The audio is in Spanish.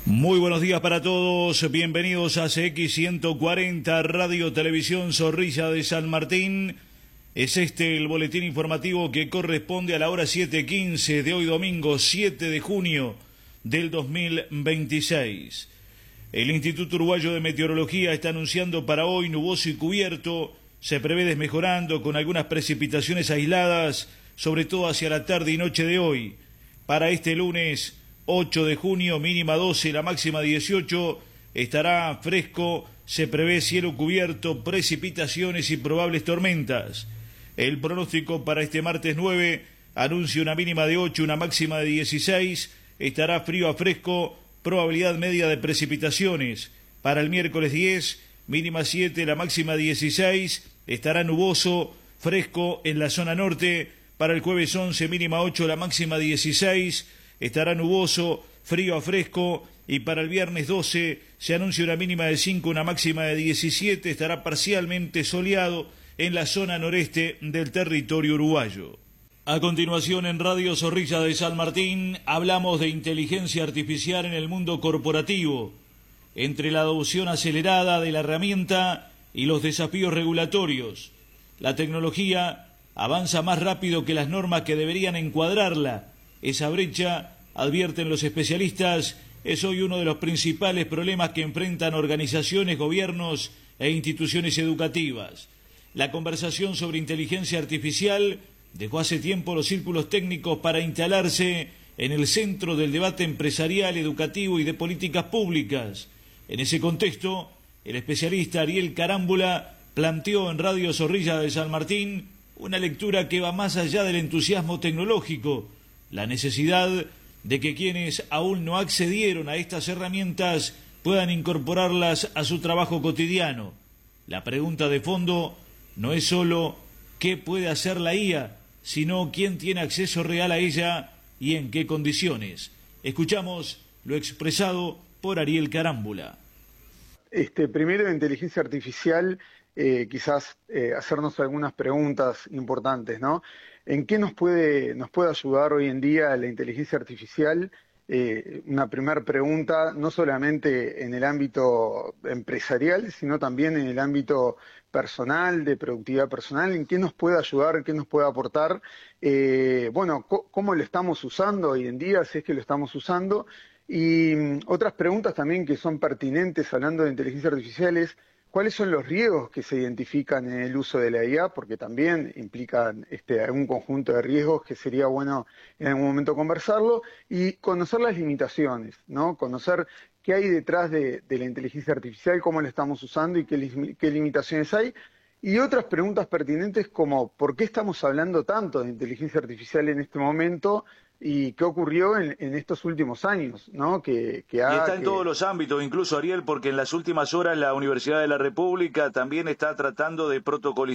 Muy buenos días para todos, bienvenidos a CX 140 Radio Televisión Zorrilla de San Martín. Es este el boletín informativo que corresponde a la hora 7:15 de hoy domingo 7 de junio del 2026. El Instituto Uruguayo de Meteorología está anunciando para hoy nuboso y cubierto, se prevé desmejorando con algunas precipitaciones aisladas, sobre todo hacia la tarde y noche de hoy. Para este lunes 8 de junio, mínima 12, la máxima 18, estará fresco, se prevé cielo cubierto, precipitaciones y probables tormentas. El pronóstico para este martes 9 anuncia una mínima de 8, una máxima de 16, estará frío a fresco, probabilidad media de precipitaciones. Para el miércoles 10, mínima 7, la máxima 16, estará nuboso, fresco en la zona norte. Para el jueves 11, mínima 8, la máxima 16, estará nuboso, frío a fresco, y para el viernes 12 se anuncia una mínima de 5, una máxima de 17, estará parcialmente soleado en la zona noreste del territorio uruguayo. A continuación en Radio Zorrilla de San Martín hablamos de inteligencia artificial en el mundo corporativo, entre la adopción acelerada de la herramienta y los desafíos regulatorios. La tecnología avanza más rápido que las normas que deberían encuadrarla. Esa brecha, advierten los especialistas, es hoy uno de los principales problemas que enfrentan organizaciones, gobiernos e instituciones educativas. La conversación sobre inteligencia artificial dejó hace tiempo los círculos técnicos para instalarse en el centro del debate empresarial, educativo y de políticas públicas. En ese contexto, el especialista Ariel Carámbula planteó en Radio Zorrilla de San Martín una lectura que va más allá del entusiasmo tecnológico, la necesidad de que quienes aún no accedieron a estas herramientas puedan incorporarlas a su trabajo cotidiano. La pregunta de fondo no es solo qué puede hacer la IA, sino quién tiene acceso real a ella y en qué condiciones. Escuchamos lo expresado por Ariel Carámbula. Primero, de inteligencia artificial, quizás hacernos algunas preguntas importantes, ¿no? ¿En qué nos puede ayudar hoy en día la inteligencia artificial? Una primera pregunta, no solamente en el ámbito empresarial, sino también en el ámbito personal, de productividad personal. ¿En qué nos puede ayudar? ¿Qué nos puede aportar? ¿Cómo lo estamos usando hoy en día? Si es que lo estamos usando. Y otras preguntas también que son pertinentes hablando de inteligencia artificial es ¿cuáles son los riesgos que se identifican en el uso de la IA? Porque también implican un conjunto de riesgos que sería bueno en algún momento conversarlo, y conocer las limitaciones, ¿no? Conocer qué hay detrás de la inteligencia artificial, cómo la estamos usando y qué limitaciones hay. Y otras preguntas pertinentes como ¿por qué estamos hablando tanto de inteligencia artificial en este momento? ¿Y qué ocurrió en estos últimos años, ¿no? Y está en todos los ámbitos, incluso Ariel, porque en las últimas horas la Universidad de la República también está tratando de protocolizar